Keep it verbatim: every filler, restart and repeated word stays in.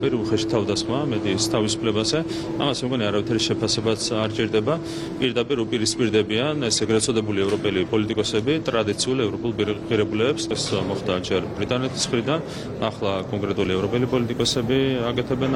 უხეში თავდასხმა მედიის თავისუფლებაზე, ამას მგონი არავითარი შეფასებაც არ ჭირდება. პირდაპირ უპირისპირდებიან ეს ეგრეთ წოდებული ევროპელი პოლიტიკოსები ტრადიციულ ევროპულ ღირებულებებს. ეს მოხდა ჯერ ბრიტანეთის მხრიდან, ახლა კონკრეტული ევროპელი პოლიტიკოსები აკეთებენ